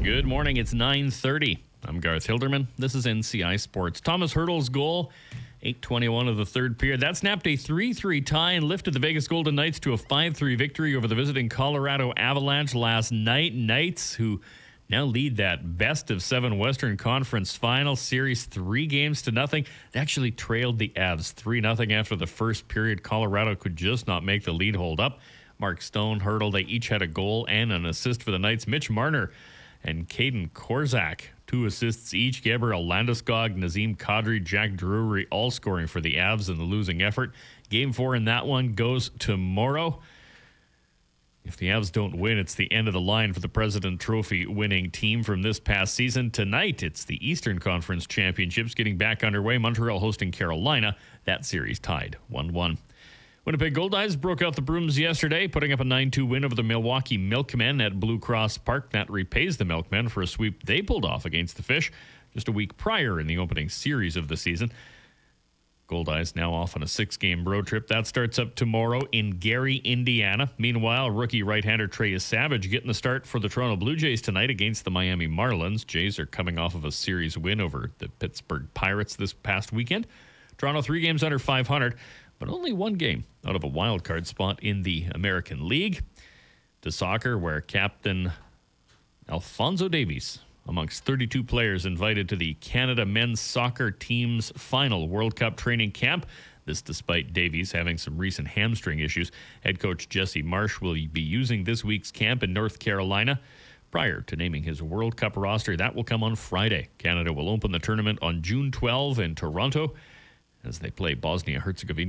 Good morning. It's 9:30. I'm Garth Hilderman. This is NCI Sports. Thomas Hertl's goal, 8:21 of the third period. That snapped a 3-3 tie and lifted the Vegas Golden Knights to a 5-3 victory over the visiting Colorado Avalanche last night. Knights, who now lead that best-of-7 Western Conference final series 3-0. They actually trailed the Avs 3-0 after the first period. Colorado could just not make the lead hold up. Mark Stone, Hertl, they each had a goal and an assist for the Knights. Mitch Marner and Caden Korzak, 2 assists each. Gabriel Landeskog, Nazem Kadri, Jack Drury, all scoring for the Avs in the losing effort. Game 4 in that one goes tomorrow. If the Avs don't win, it's the end of the line for the President Trophy winning team from this past season. Tonight, it's the Eastern Conference Championships getting back underway. Montreal hosting Carolina. That series tied 1-1. Winnipeg Goldeyes broke out the brooms yesterday, putting up a 9-2 win over the Milwaukee Milkmen at Blue Cross Park. That repays the Milkmen for a sweep they pulled off against the Fish just a week prior in the opening series of the season. Goldeyes now off on a 6-game road trip. That starts up tomorrow in Gary, Indiana. Meanwhile, rookie right-hander Trey Savage getting the start for the Toronto Blue Jays tonight against the Miami Marlins. Jays are coming off of a series win over the Pittsburgh Pirates this past weekend. Toronto 3 games under 500. But only 1 game out of a wild card spot in the American League. To soccer, where Captain Alphonso Davies, amongst 32 players invited to the Canada men's soccer team's final World Cup training camp. This despite Davies having some recent hamstring issues. Head coach Jesse Marsh will be using this week's camp in North Carolina prior to naming his World Cup roster. That will come on Friday. Canada will open the tournament on June 12 in Toronto as they play Bosnia-Herzegovina